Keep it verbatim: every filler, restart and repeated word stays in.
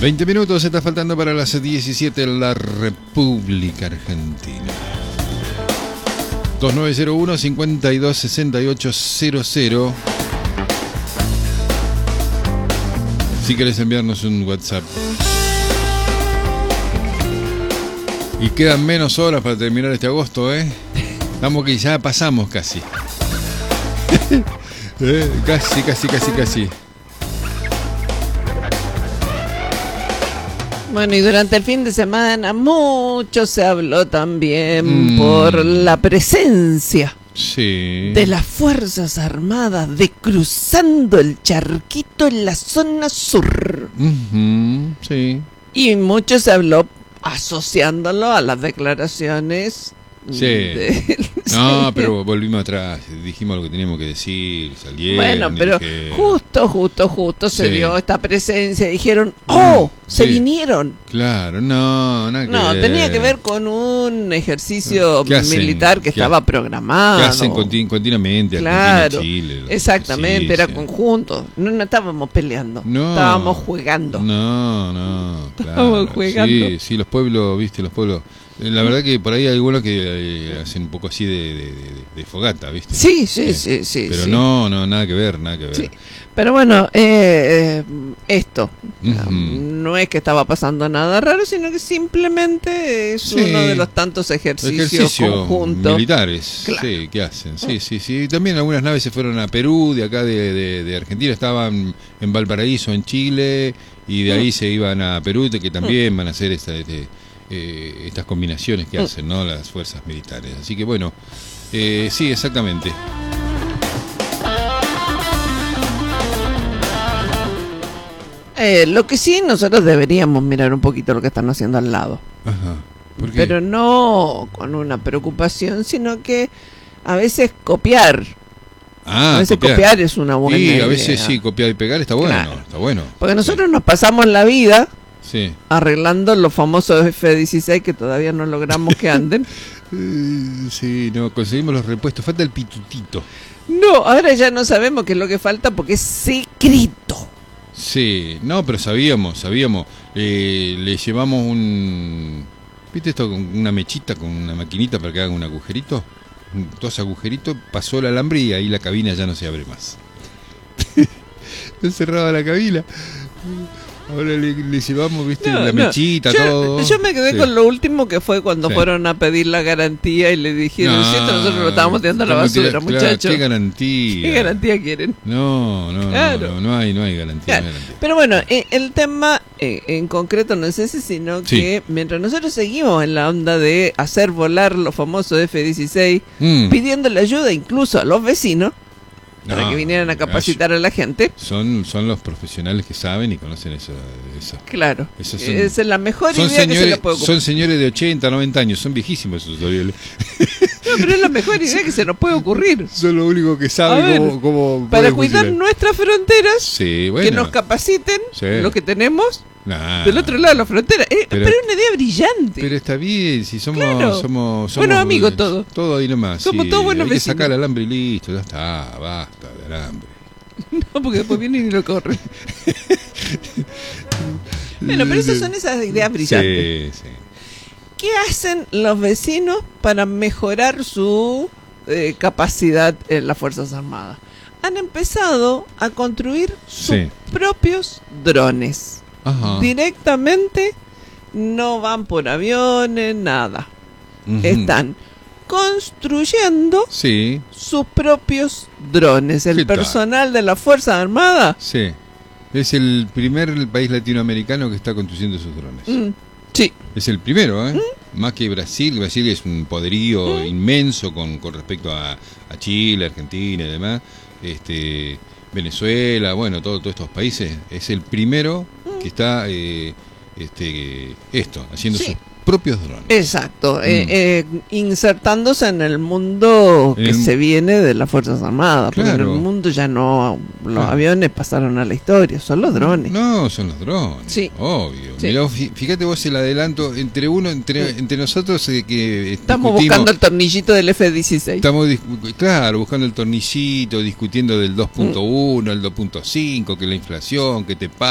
veinte minutos está faltando para las diecisiete en la República Argentina. dos nueve cero uno, cinco dos seis ocho cero cero. Si querés enviarnos un WhatsApp. Y quedan menos horas para terminar este agosto, ¿eh? Estamos que ya pasamos casi. ¿Eh? Casi, casi, casi, casi. Bueno, y durante el fin de semana mucho se habló también mm. por la presencia sí. de las Fuerzas Armadas de cruzando el charquito en la zona sur. Uh-huh, sí. Y mucho se habló asociándolo a las declaraciones. Sí. De, no, sí. pero volvimos atrás, dijimos lo que teníamos que decir, salieron. Bueno, pero dije... justo, justo, justo sí. se dio esta presencia. Dijeron, ¡oh! Sí. Se vinieron. Claro, no, nada que No, ver. tenía que ver con un ejercicio militar que ¿Qué estaba ha... programado. Que hacen continu- continuamente, claro, Argentina, Chile. exactamente, sí, era sí. conjunto. No, no estábamos peleando, no, estábamos jugando. No, no, claro. Estábamos jugando. Sí, sí, los pueblos, viste, los pueblos. La verdad que por ahí hay algunos que eh, hacen un poco así de, de, de, de fogata, ¿viste? Sí, sí, eh, sí, sí. Pero sí. no, no, nada que ver, nada que ver. Sí. Pero bueno, eh, eh, esto, uh-huh. no es que estaba pasando nada raro, sino que simplemente es sí. uno de los tantos ejercicios Ejercicio conjuntos. Militares, claro. sí, que hacen, sí, sí, sí. También algunas naves se fueron a Perú, de acá de, de, de Argentina, estaban en Valparaíso, en Chile, y de ahí uh-huh. se iban a Perú, de que también uh-huh. van a hacer esta... este, Eh, estas combinaciones que hacen, ¿no? Las fuerzas militares. Así que bueno, eh, sí, exactamente. Eh, lo que sí, nosotros deberíamos mirar un poquito lo que están haciendo al lado. Ajá. ¿Por qué? Pero no con una preocupación, sino que a veces copiar. Ah, a veces copiar, copiar es una buena sí, idea. a veces sí, copiar y pegar está bueno, claro. está bueno. Porque nosotros sí. nos pasamos la vida sí. arreglando los famosos F dieciséis que todavía no logramos que anden. Sí, no, conseguimos los repuestos, falta el pitutito. No, ahora ya no sabemos qué es lo que falta porque es secreto. Sí, no, pero sabíamos, sabíamos. Eh, le llevamos un... ¿Viste esto? Con una mechita, con una maquinita para que haga un agujerito. Dos agujeritos, pasó el alambre y ahí la cabina ya no se abre más. Está cerrada la cabina. Ahora le, le llevamos, viste, no, la mechita, no. yo, todo. Yo me quedé sí. con lo último que fue cuando sí. fueron a pedir la garantía y le dijeron, no, si esto nosotros lo estábamos tirando a la basura, claro, muchachos. ¿Qué garantía? ¿Qué garantía quieren? No, no, claro. no, no, no hay, no hay garantía. Claro. No hay garantía. Pero bueno, eh, el tema eh, en concreto no es ese, sino sí. que mientras nosotros seguimos en la onda de hacer volar los famosos F dieciséis, mm. pidiéndole ayuda incluso a los vecinos, para no, que vinieran a capacitar a la gente. Son son los profesionales que saben y conocen eso. eso. Claro, son, esa es la mejor idea señores, que se les puede ocurrir. Son señores de ochenta, noventa años, son viejísimos esos Orioles. No, pero es la mejor idea que se nos puede ocurrir. Son lo único que saben ver, cómo, cómo para cuidar funcionar. Nuestras fronteras, sí, bueno. que nos capaciten sí. lo que tenemos nah, del otro lado de la frontera. Eh, pero, pero es una idea brillante. Pero está bien, si somos claro. somos, somos buenos amigos todos. Todo ahí nomás. Somos sí. todos buenos Hay vecinos. que sacar el alambre y listo, ya está, basta de alambre. No, porque después vienen y lo corren. Bueno, pero esas son esas ideas brillantes. Sí, sí. ¿Qué hacen los vecinos para mejorar su eh, capacidad en las Fuerzas Armadas? Han empezado a construir sus sí. propios drones. Ajá. Directamente no van por aviones, nada. Uh-huh. Están construyendo sí. sus propios drones. El personal tal? de la Fuerza Armada. Sí. Es el primer país latinoamericano que está construyendo sus drones. Mm, sí. Es el primero, ¿eh? Mm. Más que Brasil. Brasil es un poderío mm. inmenso con, con respecto a, a Chile, Argentina y demás. Este, Venezuela, bueno, todo, todos estos países. Es el primero mm. que está eh, este, esto, haciendo sí. sus propios drones. Exacto, mm. eh, eh, insertándose en el mundo que el... se viene de las Fuerzas Armadas, claro. porque en el mundo ya no, los claro. aviones pasaron a la historia, son los drones. No, son los drones, sí. obvio. Sí. Mirá, fíjate vos el adelanto entre uno, entre, sí. entre nosotros eh, que estamos buscando el tornillito del F dieciséis. Estamos, claro, buscando el tornillito, discutiendo del dos punto uno, mm. el dos punto cinco, que la inflación, que te paga.